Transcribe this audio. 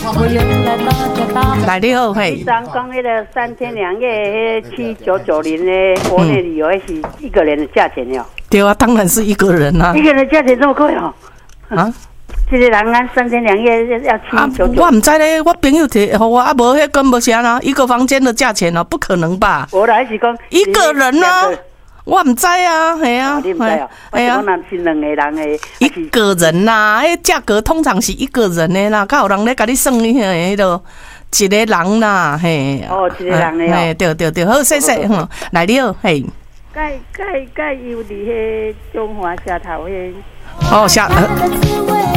来你好，嘿。 刚讲那个3天2夜，7990的国内旅游，是一个人的价钱哟。 对啊，当然是一个人啊。 一个人的价钱这么贵哦？ 啊？ 这个人按3天2夜要799。 我唔知咧，我朋友提，我啊无迄跟无啥啦，一个房间的价钱啊，不可能吧？ 我来是讲一个人啊。我唔知啊，系啊， 你唔知啊？系啊，是2个人的， 一个人呐，迄价格通常是一个人的啦，较有人咧甲你算迄个一个人啦，嘿。 哦，一个人的哦。 对，好，谢谢，来你好，嘿。 介有伫迄中华社头迄。 哦，